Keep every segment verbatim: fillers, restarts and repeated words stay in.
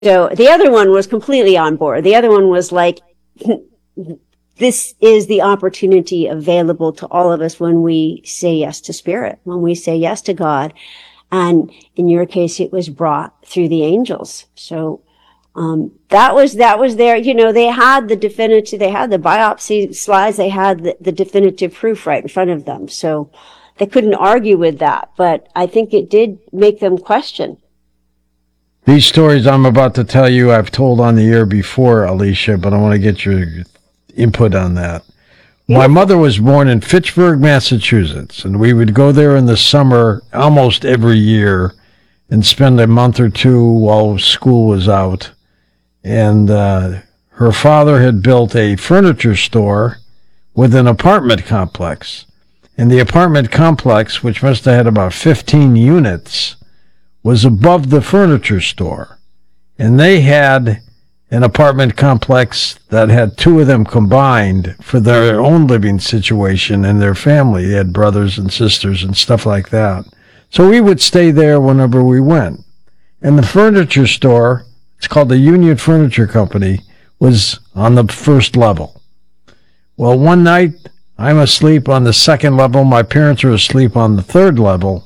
So the other one was completely on board. The other one was like, this is the opportunity available to all of us when we say yes to Spirit, when we say yes to God. And in your case, it was brought through the angels. So um, that was that was there. You know, they had the definitive, they had the biopsy slides, they had the, the definitive proof right in front of them. So they couldn't argue with that. But I think it did make them question. These stories I'm about to tell you, I've told on the air before, Alicia, but I want to get your input on that. Yeah. My mother was born in Fitchburg, Massachusetts, and we would go there in the summer almost every year and spend a month or two while school was out. And uh, her father had built a furniture store with an apartment complex. And the apartment complex, which must have had about fifteen units, was above the furniture store. And they had an apartment complex that had two of them combined for their own living situation and their family. They had brothers and sisters and stuff like that. So we would stay there whenever we went. And the furniture store, it's called the Union Furniture Company, was on the first level. Well, one night, I'm asleep on the second level. My parents are asleep on the third level.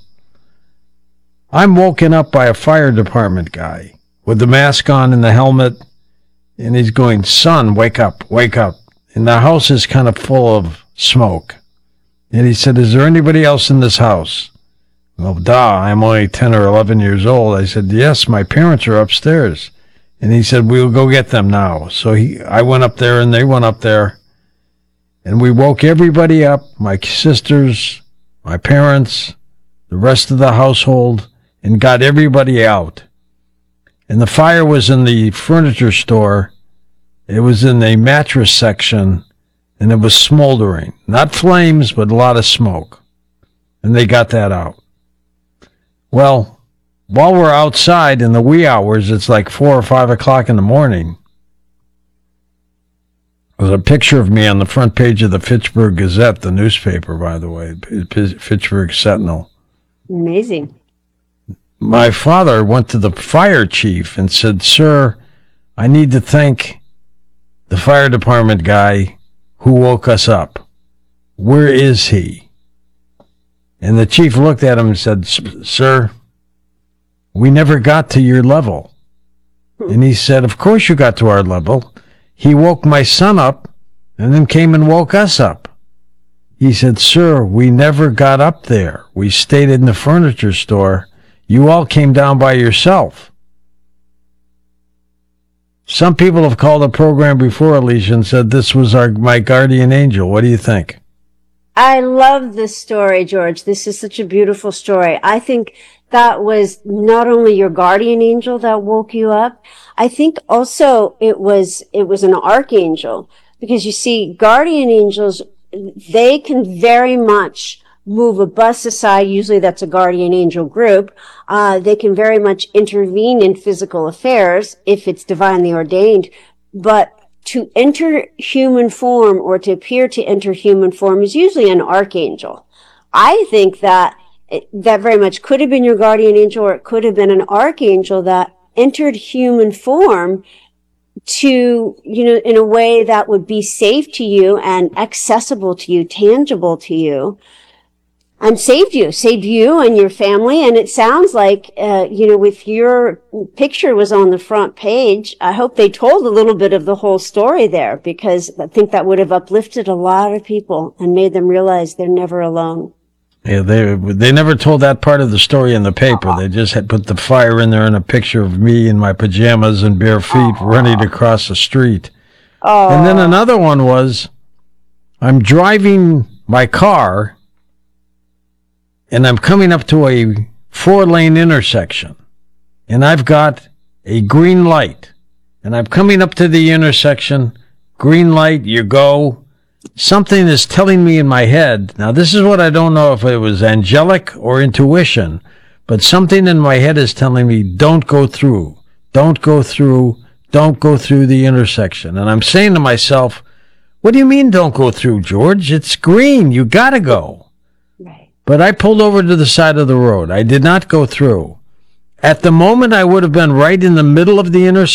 I'm woken up by a fire department guy with the mask on and the helmet, and he's going, "Son, wake up, wake up." And the house is kind of full of smoke. And he said, "Is there anybody else in this house?" Well, duh, I'm only ten or eleven years old. I said, "Yes, my parents are upstairs." And he said, "We'll go get them now." So he, I went up there and they went up there. And we woke everybody up, my sisters, my parents, the rest of the household, and got everybody out. And the fire was in the furniture store. It was in the mattress section, and it was smoldering. Not flames, but a lot of smoke. And they got that out. Well, while we're outside in the wee hours, it's like four or five o'clock in the morning, there's a picture of me on the front page of the Fitchburg Gazette, the newspaper, by the way, Fitchburg Sentinel. Amazing. My father went to the fire chief and said, "Sir, I need to thank the fire department guy who woke us up. Where is he?" And the chief looked at him and said, "Sir, we never got to your level." And he said, "Of course you got to our level. He woke my son up and then came and woke us up." He said, "Sir, we never got up there. We stayed in the furniture store. You all came down by yourself." Some people have called the program before, Alicia, and said this was our my guardian angel. What do you think? I love this story, George. This is such a beautiful story. I think that was not only your guardian angel that woke you up. I think also it was it was an archangel, because you see, guardian angels, they can very much move a bus aside. Usually that's a guardian angel group. Uh, they can very much intervene in physical affairs if it's divinely ordained. But to enter human form, or to appear to enter human form, is usually an archangel. I think that that very much could have been your guardian angel, or it could have been an archangel that entered human form to, you know, in a way that would be safe to you and accessible to you, tangible to you, and saved you, saved you and your family. And it sounds like, uh, you know, with your picture was on the front page, I hope they told a little bit of the whole story there, because I think that would have uplifted a lot of people and made them realize they're never alone. Yeah, they they never told that part of the story in the paper. They just had put the fire in there and a picture of me in my pajamas and bare feet Aww. running across the street. Aww. And then another one was, I'm driving my car, and I'm coming up to a four-lane intersection, and I've got a green light, and I'm coming up to the intersection, green light, you go. Something is telling me in my head, now this is what I don't know if it was angelic or intuition, but something in my head is telling me, don't go through, don't go through, don't go through the intersection. And I'm saying to myself, what do you mean don't go through, George? It's green, you gotta go. Right. But I pulled over to the side of the road. I did not go through. At the moment, I would have been right in the middle of the